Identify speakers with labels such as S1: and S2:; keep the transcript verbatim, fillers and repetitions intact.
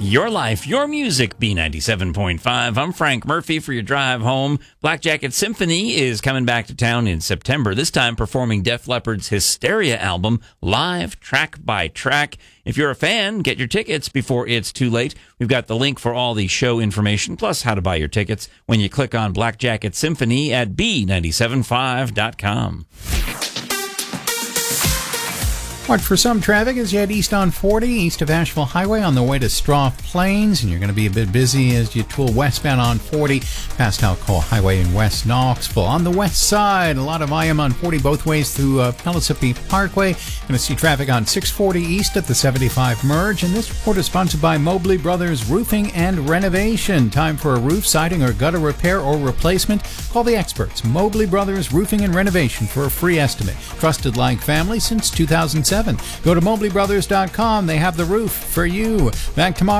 S1: Your life, your music, B ninety-seven point five. I'm Frank Murphy for your drive home. Black Jacket Symphony is coming back to town in September, this time performing Def Leppard's Hysteria album live, track by track. If you're a fan, get your tickets before it's too late. We've got the link for all the show information, plus how to buy your tickets when you click on Black Jacket Symphony at B nine seven five dot com.
S2: Watch for some traffic as you head east on forty, east of Asheville Highway on the way to Straw Plains, and you're going to be a bit busy as you tool westbound on forty past Alcoa Highway in West Knoxville. On the west side, a lot of I M on forty both ways through uh, Pellissippi Parkway. Going to see traffic on six forty east at the seventy-five merge, and this report is sponsored by Mobley Brothers Roofing and Renovation. Time for a roof, siding, or gutter repair or replacement? Call the experts, Mobley Brothers Roofing and Renovation, for a free estimate. Trusted like family since two thousand seven. Go to mobley brothers dot com. They have the roof for you. Back tomorrow.